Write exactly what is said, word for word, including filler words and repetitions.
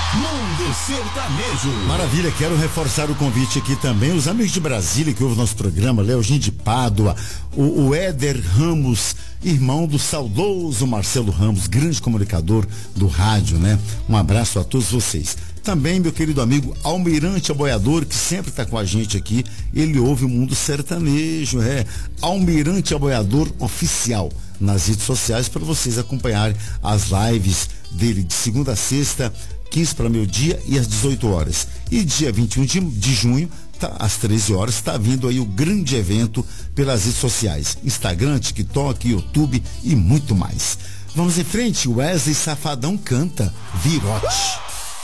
Mundo Sertanejo. Maravilha, quero reforçar o convite aqui também. Os amigos de Brasília que ouvem nosso programa, Leozinho de Pádua, o, o Éder Ramos, irmão do saudoso Marcelo Ramos, grande comunicador do rádio, né? Um abraço a todos vocês. Também meu querido amigo Almirante Aboiador, que sempre está com a gente aqui, ele ouve o Mundo Sertanejo, é Almirante Aboiador Oficial nas redes sociais, para vocês acompanharem as lives dele de segunda a sexta, quinze para meio-dia e às dezoito horas. E dia vinte e um de, de junho, tá, às treze horas, está vindo aí o grande evento pelas redes sociais, Instagram, TikTok, YouTube e muito mais. Vamos em frente, Wesley Safadão canta Virote.